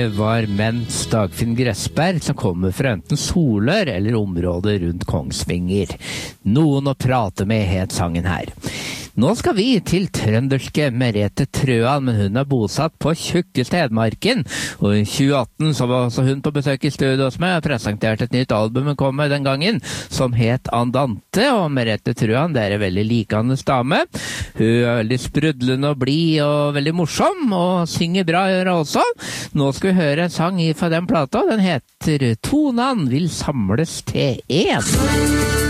Det var Mens Dagfinn Gressberg som kommer fra enten Solør eller området rundt Kongsvinger. Noen å prate med het sangen her. Nå skal vi til trønderske Merete Trøan, men hun er bosatt på tjukkeste Hedmarken. Og i 2018 så var også hun på besøk i studio hos meg og presenterte et nytt album hun kom med den gangen, som het Andante. Og Merete Trøan, det er en veldig likende dame. Hun er veldig sprudlende og blid og veldig morsom, og synger bra gjør hun også. Nå skal vi høre en sang fra den plata, den heter Tonan vil samles til en.